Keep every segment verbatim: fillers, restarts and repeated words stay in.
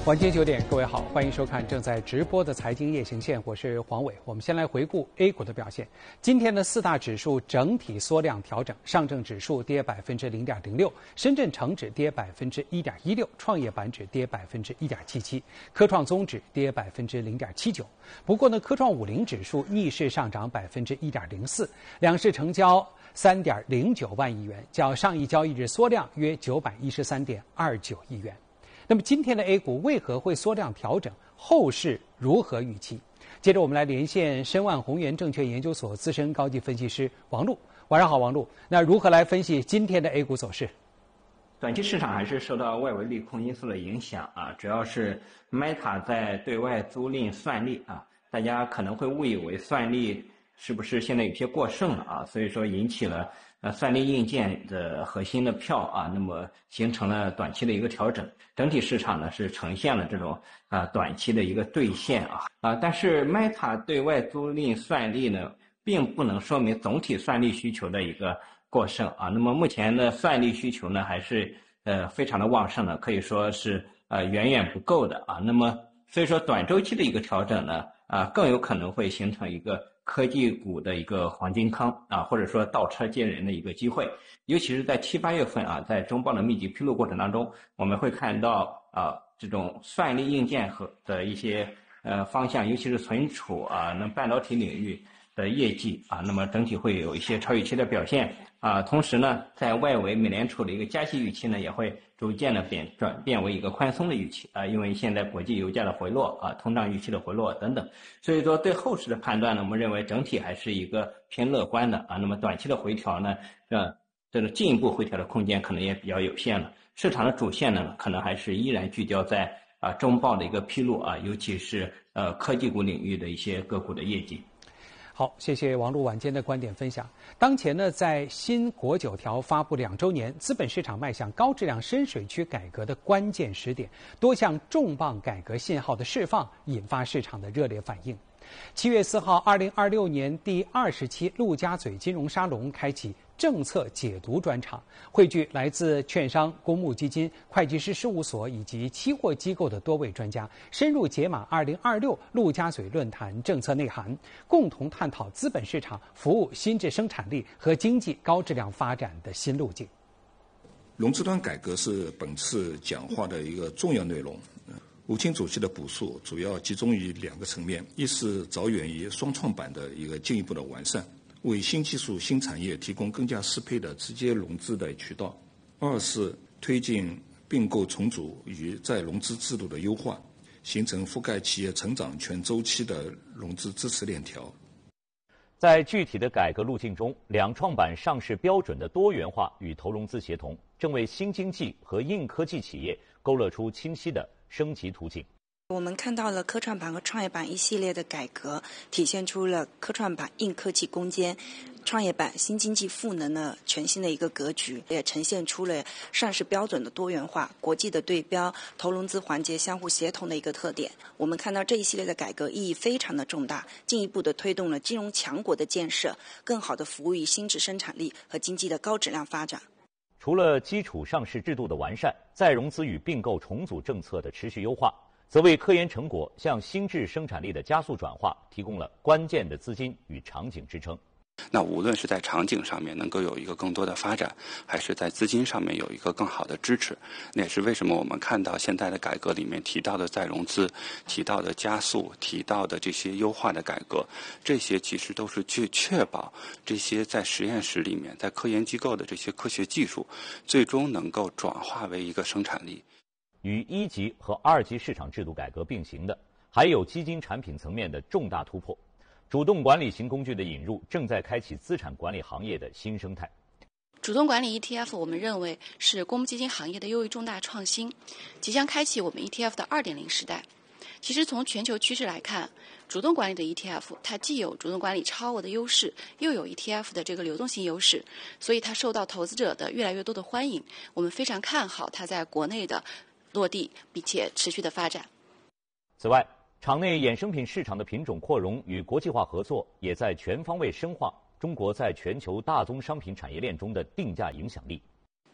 晚间九点，各位好，欢迎收看正在直播的财经夜行线，我是黄伟。我们先来回顾 A 股的表现。今天的四大指数整体缩量调整，上证指数跌百分之零点零六，深圳成指跌百分之一点一六，创业板指跌百分之一点七七，科创综指跌百分之零点七九。不过呢，科创五零指数逆势上涨百分之一点零四，两市成交三点零九万亿元，较上一交易日缩量约九百一十三点二九亿元。那么今天的 A 股为何会缩量调整？后市如何预期？接着我们来连线申万宏源证券研究所资深高级分析师王璐。晚上好，王璐。那如何来分析今天的 A 股走势？ 短期市场还是受到外围利空因素的影响啊，主要是 Meta 在对外租赁算力啊，大家可能会误以为算力是不是现在有些过剩了啊，所以说引起了呃算力硬件的核心的票啊，那么形成了短期的一个调整。整体市场呢是呈现了这种啊、呃、短期的一个兑现啊啊，但是 Meta 对外租赁算力呢，并不能说明总体算力需求的一个过剩啊。那么目前的算力需求呢，还是呃非常的旺盛的，可以说是呃远远不够的啊。那么所以说短周期的一个调整呢，啊更有可能会形成一个科技股的一个黄金坑啊，或者说倒车接人的一个机会。尤其是在七八月份啊，在中报的密集披露过程当中，我们会看到啊这种算力硬件和的一些呃方向，尤其是存储啊，那半导体领域的业绩啊，那么整体会有一些超预期的表现啊。同时呢，在外围美联储的一个加息预期呢，也会逐渐的变转变为一个宽松的预期啊，因为现在国际油价的回落啊，通胀预期的回落等等，所以说对后市的判断呢，我们认为整体还是一个偏乐观的啊。那么短期的回调呢，呃，这个进一步回调的空间可能也比较有限了。市场的主线呢，可能还是依然聚焦在啊中报的一个披露啊，尤其是呃科技股领域的一些个股的业绩。 好，谢谢王璐晚间的观点分享。当前呢，在新国九条发布两周年，资本市场迈向高质量深水区改革的关键时点，多项重磅改革信号的释放，引发市场的热烈反应。七月四号，二零二六年第二十期陆家嘴金融沙龙开启政策解读专场，汇聚来自券商、公募基金、会计师事务所以及期货机构的多位专家，深入解码二零二六陆家嘴论坛政策内涵，共同探讨资本市场服务新质生产力和经济高质量发展的新路径。 融资端改革是本次讲话的一个重要内容。吴清主席的补述主要集中于两个层面，一是着眼于双创板的一个进一步的完善，为新技术新产业提供更加适配的直接融资的渠道；二是推进并购重组与再融资制度的优化，形成覆盖企业成长全周期的融资支持链条。 在具体的改革路径中，两创板上市标准的多元化与投融资协同，正为新经济和硬科技企业勾勒出清晰的升级途径。 我们看到了科创板和创业板一系列的改革，体现出了科创板硬科技攻坚，创业板新经济赋能的全新的一个格局，也呈现出了上市标准的多元化、国际的对标、投融资环节相互协同的一个特点。我们看到这一系列的改革意义非常的重大，进一步的推动了金融强国的建设，更好的服务于新质生产力和经济的高质量发展。 除了基础上市制度的完善，再融资与并购重组政策的持续优化，则为科研成果向新质生产力的加速转化提供了关键的资金与场景支撑。 那无论是在场景上面能够有一个更多的发展，还是在资金上面有一个更好的支持，那也是为什么我们看到现在的改革里面提到的再融资、提到的加速、提到的这些优化的改革，这些其实都是去确保这些在实验室里面、在科研机构的这些科学技术，最终能够转化为一个生产力。 与一级和二级市场制度改革并行的，还有基金产品层面的重大突破。主动管理型工具的引入正在开启资产管理行业的新生态。 主动管理 E T F 我们认为是公募基金行业的又一重大创新，即将开启我们 E T F 的 二点零 时代。其实从全球趋势来看，主动管理的 E T F 它既有主动管理超额的优势，又有 E T F 的这个流动性优势，所以它受到投资者的越来越多的欢迎。我们非常看好它在国内的落地并且持续的发展。 此外，场内衍生品市场的品种扩容与国际化合作也在全方位深化中国在全球大宗商品产业链中的定价影响力。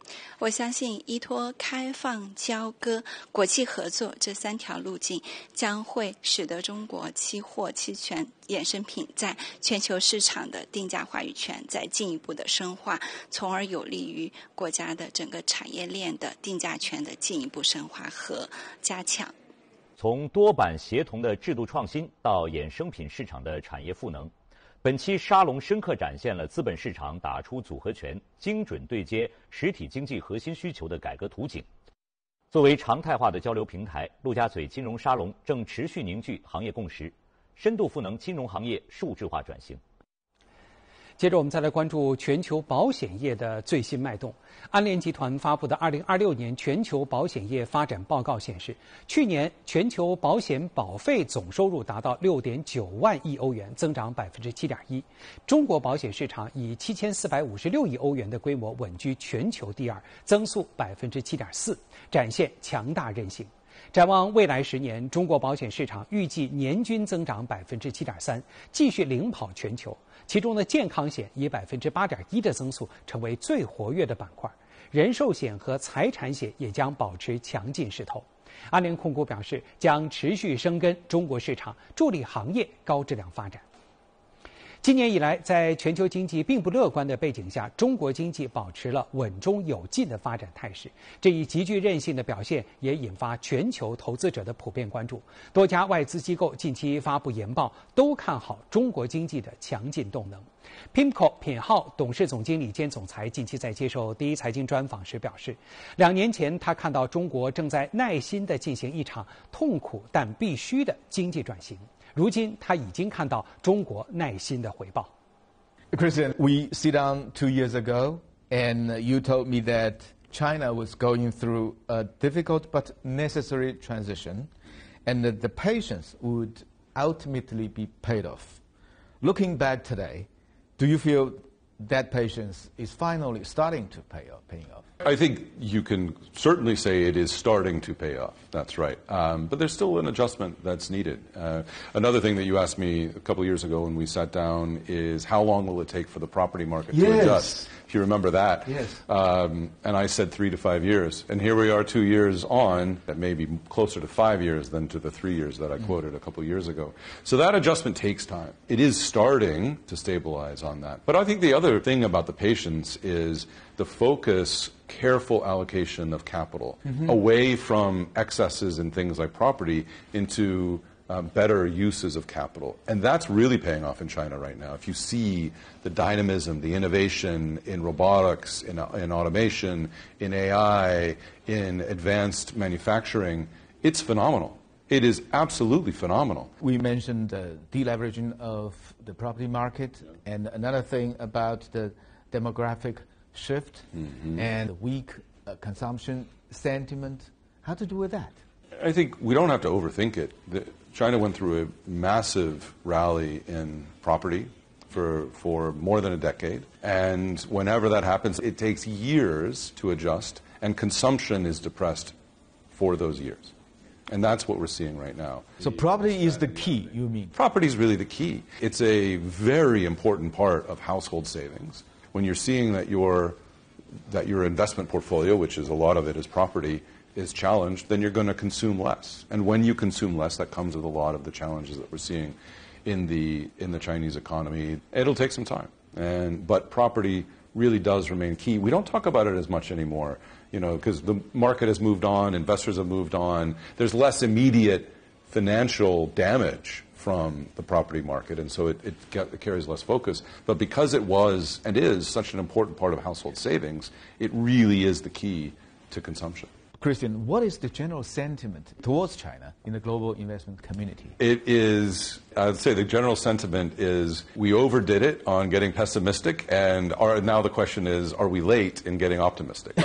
我相信依托开放、交割、国际合作这三条路径，将会使得中国期货、期权、衍生品在全球市场的定价话语权再进一步的深化，从而有利于国家的整个产业链的定价权的进一步深化和加强。 从多板协同的制度创新到衍生品市场的产业赋能，本期沙龙深刻展现了资本市场打出组合拳、精准对接实体经济核心需求的改革图景。作为常态化的交流平台，陆家嘴金融沙龙正持续凝聚行业共识，深度赋能金融行业数字化转型。 接着我们再来关注全球保险业的最新脉动。安联集团发布的二零二六年全球保险业发展报告显示，去年全球保险保费总收入达到六点九万亿欧元，增长百分之七点一。中国保险市场以七千四百五十六亿欧元的规模稳居全球第二，增速百分之七点四，展现强大韧性。展望未来十年，中国保险市场预计年均增长百分之七点三，继续领跑全球。其中的健康险以百分之八点一的增速成为最活跃的板块，人寿险和财产险也将保持强劲势头。安联控股表示，将持续深耕中国市场，助力行业高质量发展。今年以来，在全球经济并不乐观的背景下，中国经济保持了稳中有进的发展态势。这一极具韧性的表现也引发全球投资者的普遍关注。多家外资机构近期发布研报，都看好中国经济的强劲动能。Pimco 品浩董事总经理兼总裁近期在接受第一财经专访时表示，两年前他看到中国正在耐心地进行一场痛苦但必须的经济转型。如今他已经看到中国耐心的回报。 Christian, we sit down two years ago and you told me that China was going through a difficult but necessary transition and that the patience would ultimately be paid off. Looking back today, do you feel that patience is finally starting to pay off, paying off? I think you can certainly say it is starting to pay off. That's right. Um, but there's still an adjustment that's needed. Uh, another thing that you asked me a couple of years ago when we sat down is how long will it take for the property market yes. to adjust? If you remember that. Yes. Um, and I said three to five years. And here we are two years on, that may be closer to five years than to the three years that I mm. quoted a couple of years ago. So that adjustment takes time. It is starting to stabilize on that. But I think the other thing about the patience is the focus, careful allocation of capital mm-hmm. away from excesses in things like property into uh, better uses of capital. And that's really paying off in China right now. If you see the dynamism, the innovation in robotics, in, in automation, in A I, in advanced manufacturing, it's phenomenal. It is absolutely phenomenal. We mentioned the deleveraging of the property market, yeah. and another thing about the demographic shift mm-hmm. and weak uh, consumption sentiment. How to do with that? I think we don't have to overthink it. The, China went through a massive rally in property for, for more than a decade. And whenever that happens, it takes years to adjust, and consumption is depressed for those years. And that's what we're seeing right now. So property is the key, you mean? Property is really the key. It's a very important part of household savings. When you're seeing that your, that your investment portfolio, which is a lot of it is property, is challenged, then you're going to consume less. And when you consume less, that comes with a lot of the challenges that we're seeing in the, in the Chinese economy. It'll take some time. And, but property really does remain key. We don't talk about it as much anymore, you know, because the market has moved on, investors have moved on. There's less immediate financial damage from the property market, and so it, it, it carries less focus. But because it was and is such an important part of household savings, it really is the key to consumption. Christian, what is the general sentiment towards China in the global investment community? It is, I'd say the general sentiment is we overdid it on getting pessimistic, and are, now the question is, are we late in getting optimistic?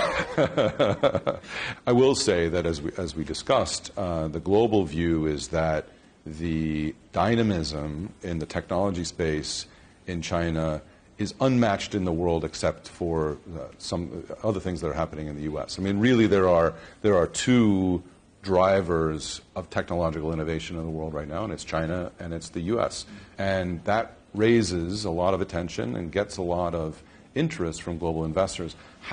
I will say that as we, as we discussed, uh, the global view is that the dynamism in the technology space in China is unmatched in the world except for uh, some other things that are happening in the U S. I mean, really, there are, there are two drivers of technological innovation in the world right now, and it's China and it's the U S. And that raises a lot of attention and gets a lot of interest from global investors.